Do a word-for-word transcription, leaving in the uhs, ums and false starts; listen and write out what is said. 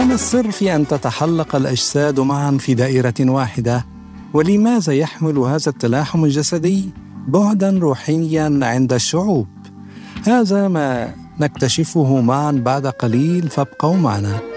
فما السر في أن تتحلق الأجساد معا في دائرة واحدة؟ ولماذا يحمل هذا التلاحم الجسدي بعداً روحياً عند الشعوب؟ هذا ما نكتشفه معا بعد قليل، فابقوا معنا.